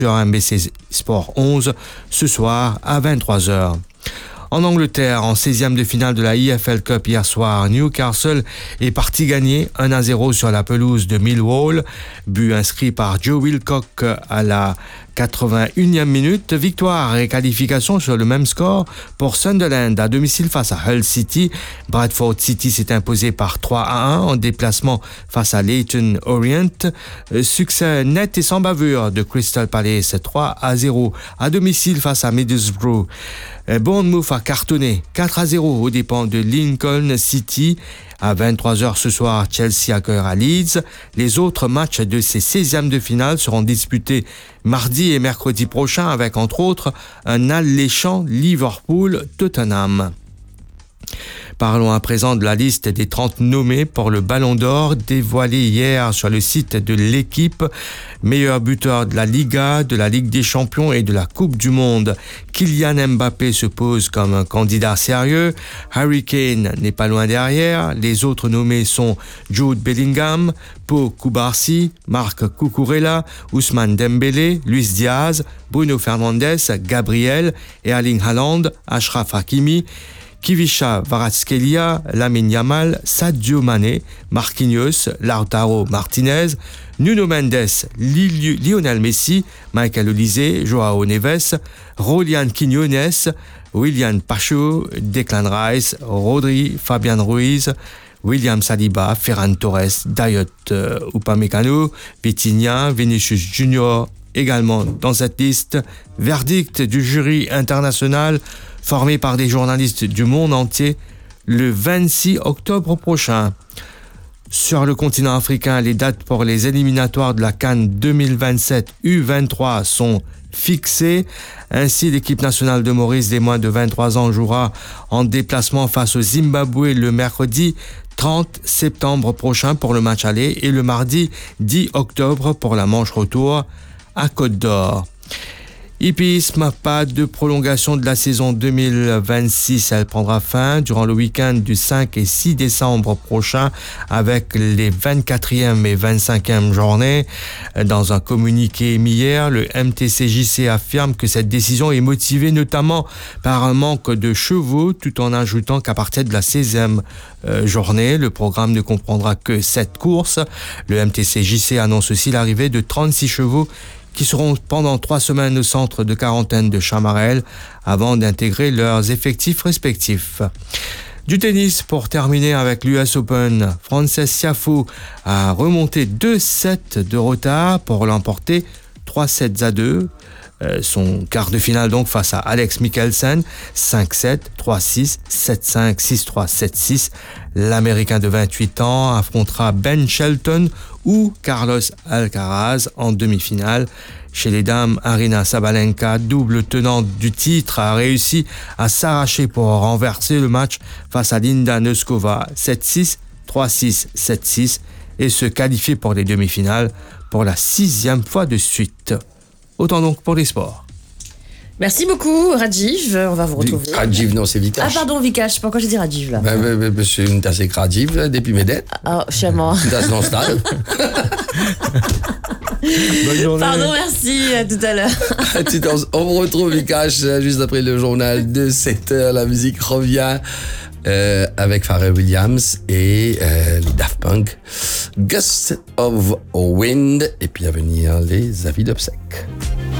sur MBC Sport 11 ce soir à 23h. En Angleterre, en 16e de finale de la EFL Cup hier soir, Newcastle est parti gagner 1-0 sur la pelouse de Millwall. But inscrit par Joe Wilcock à la 81e minute. Victoire et qualification sur le même score pour Sunderland à domicile face à Hull City. Bradford City s'est imposé par 3-1 en déplacement face à Leyton Orient. Succès net et sans bavure de Crystal Palace 3-0 à domicile face à Middlesbrough. Bournemouth a cartonné 4-0 aux dépens de Lincoln City. À 23h ce soir, Chelsea accueillera Leeds. Les autres matchs de ces 16e de finale seront disputés mardi et mercredi prochain avec entre autres un alléchant Liverpool-Tottenham. Parlons à présent de la liste des 30 nommés pour le Ballon d'Or dévoilée hier sur le site de l'équipe. Meilleur buteur de la Liga, de la Ligue des Champions et de la Coupe du Monde. Kylian Mbappé se pose comme un candidat sérieux. Harry Kane n'est pas loin derrière. Les autres nommés sont Jude Bellingham, Pau Cubarsí, Marc Cucurella, Ousmane Dembélé, Luis Diaz, Bruno Fernandes, Gabriel, Erling Haaland, Achraf Hakimi, Kvisha Kvaratskhelia, Lamine Yamal, Sadio Mané, Marquinhos, Lautaro Martinez, Nuno Mendes, Lionel Messi, Michael Olise, Joao Neves, Rolian Quinones, William Pacho, Declan Rice, Rodri, Fabian Ruiz, William Saliba, Ferran Torres, Dayot Upamecano, Vitinha, Vinicius Junior, également dans cette liste. Verdict du jury international formé par des journalistes du monde entier le 26 octobre prochain. Sur le continent africain, les dates pour les éliminatoires de la CAN 2027 U23 sont fixées. Ainsi, l'équipe nationale de Maurice des moins de 23 ans jouera en déplacement face au Zimbabwe le mercredi 30 septembre prochain pour le match aller et le mardi 10 octobre pour la manche retour à Côte d'Or. Hippisme, pas de prolongation de la saison 2026. Elle prendra fin durant le week-end du 5 et 6 décembre prochain avec les 24e et 25e journées. Dans un communiqué émis hier, le MTCJC affirme que cette décision est motivée notamment par un manque de chevaux tout en ajoutant qu'à partir de la 16e journée, le programme ne comprendra que 7 courses. Le MTCJC annonce aussi l'arrivée de 36 chevaux qui seront pendant 3 semaines au centre de quarantaine de Chamarel avant d'intégrer leurs effectifs respectifs. Du tennis pour terminer avec l'US Open. Frances Tiafoe a remonté 2 sets de retard pour l'emporter 3-7-2. Son quart de finale donc face à Alex Michelsen, 5-7, 3-6, 7-5, 6-3, 7-6. L'Américain de 28 ans affrontera Ben Shelton ou Carlos Alcaraz en demi-finale. Chez les dames, Aryna Sabalenka, double tenante du titre, a réussi à s'arracher pour renverser le match face à Linda Noskova, 7-6, 3-6, 7-6 et se qualifier pour les demi-finales pour la 6e fois de suite. Autant donc pour les sports. Merci beaucoup, Rajiv. On va vous retrouver. Rajiv, non, c'est Vikash. Ah, pardon, Vikash. Pourquoi j'ai dit Rajiv, là? C'est une tasse avec Rajiv, depuis mes dettes. Ah, charmant. Une tasse dans le stade. Bonne journée. Pardon, merci. À tout à l'heure. On vous retrouve, Vikash, juste après le journal de 7h. La musique revient avec Pharrell Williams et les Daft Punk. Gust of Wind. Et puis à venir, les avis d'obsèques.